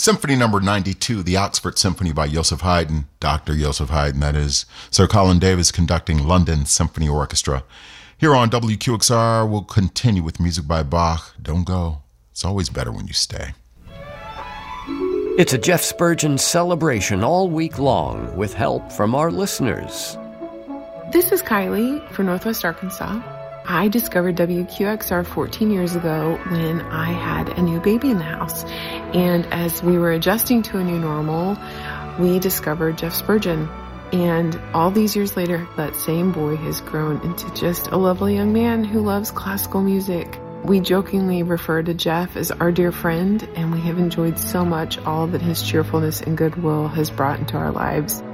Symphony number 92, the Oxford Symphony by Joseph Haydn, Dr. Joseph Haydn, that is. Sir Colin Davis conducting London Symphony Orchestra. Here on WQXR, we'll continue with music by Bach. Don't go. It's always better when you stay. It's a Jeff Spurgeon celebration all week long with help from our listeners. This is Kylie from Northwest Arkansas. I discovered WQXR 14 years ago when I had a new baby in the house. And as we were adjusting to a new normal, we discovered Jeff Spurgeon. And all these years later, that same boy has grown into just a lovely young man who loves classical music. We jokingly refer to Jeff as our dear friend, and we have enjoyed so much all that his cheerfulness and goodwill has brought into our lives.